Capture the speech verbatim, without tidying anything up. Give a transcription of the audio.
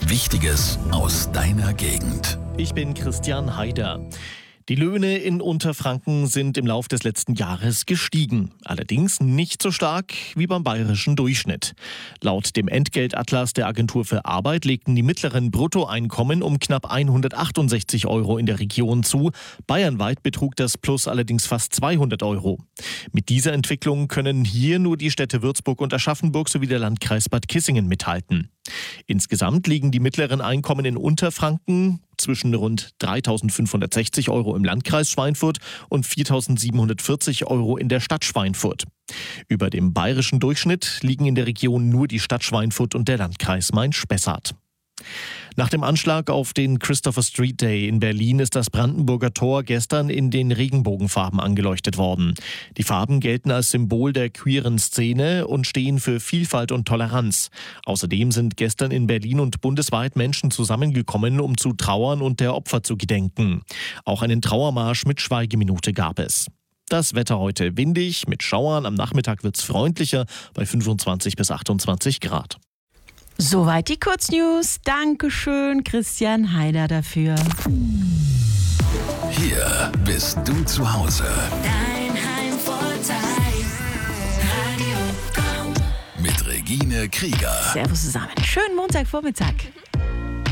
Wichtiges aus deiner Gegend. Ich bin Christian Haider. Die Löhne in Unterfranken sind im Lauf des letzten Jahres gestiegen. Allerdings nicht so stark wie beim bayerischen Durchschnitt. Laut dem Entgeltatlas der Agentur für Arbeit legten die mittleren Bruttoeinkommen um knapp hundertachtundsechzig Euro in der Region zu. Bayernweit betrug das Plus allerdings fast zweihundert Euro. Mit dieser Entwicklung können hier nur die Städte Würzburg und Aschaffenburg sowie der Landkreis Bad Kissingen mithalten. Insgesamt liegen die mittleren Einkommen in Unterfranken zwischen rund dreitausendfünfhundertsechzig Euro im Landkreis Schweinfurt und viertausendsiebenhundertvierzig Euro in der Stadt Schweinfurt. Über dem bayerischen Durchschnitt liegen in der Region nur die Stadt Schweinfurt und der Landkreis Main-Spessart. Nach dem Anschlag auf den Christopher Street Day in Berlin ist das Brandenburger Tor gestern in den Regenbogenfarben angeleuchtet worden. Die Farben gelten als Symbol der queeren Szene und stehen für Vielfalt und Toleranz. Außerdem sind gestern in Berlin und bundesweit Menschen zusammengekommen, um zu trauern und der Opfer zu gedenken. Auch einen Trauermarsch mit Schweigeminute gab es. Das Wetter heute windig, mit Schauern. Am Nachmittag wird es freundlicher bei fünfundzwanzig bis achtundzwanzig Grad. Soweit die Kurznews. Dankeschön, Christian Haider, dafür. Hier bist du zu Hause. Dein Heimvorteil. Radio Komm. Mit Regine Krieger. Servus zusammen. Schönen Montagvormittag.